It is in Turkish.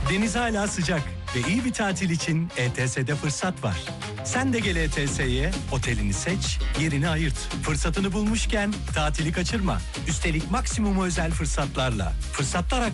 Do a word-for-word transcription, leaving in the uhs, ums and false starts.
Deniz hala sıcak ve iyi bir tatil için E T S'de fırsat var. Sen de gel E T S'ye, otelini seç, yerini ayırt. Fırsatını bulmuşken tatili kaçırma. Üstelik maksimum özel fırsatlarla. Fırsatlar